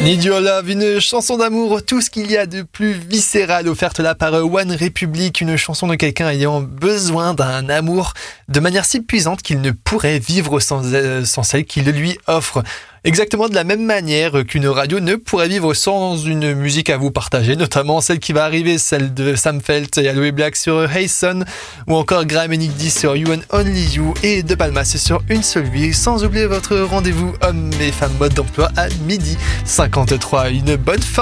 Need Your Love, une chanson d'amour, tout ce qu'il y a de plus viscéral, offerte là par One Republic, une chanson de quelqu'un ayant besoin d'un amour de manière si puissante qu'il ne pourrait vivre sans celle qui le lui offre. Exactement de la même manière qu'une radio ne pourrait vivre sans une musique à vous partager, notamment celle qui va arriver, celle de Sam Felt et Aloe Black sur Hey Son, ou encore Graham et Nick D sur You and Only You, et De Palmas sur Une Seule Vie, sans oublier votre rendez-vous hommes et femmes mode d'emploi à 12h53. Une bonne fin